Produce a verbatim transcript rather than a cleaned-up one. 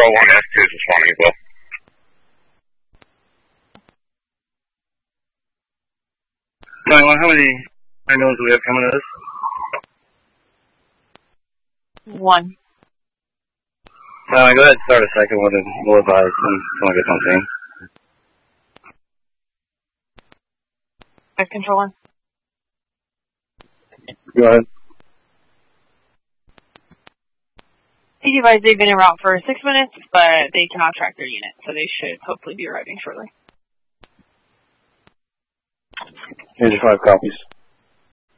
Control one, S two is responding as well. nine one, how many ambulances do we have coming to us? One. Uh, go ahead and start a second one and we'll advise when someone gets on scene. Five Control one. Go ahead. He advised they've been en route for six minutes, but they cannot track their unit, so they should hopefully be arriving shortly. Here's your five copies.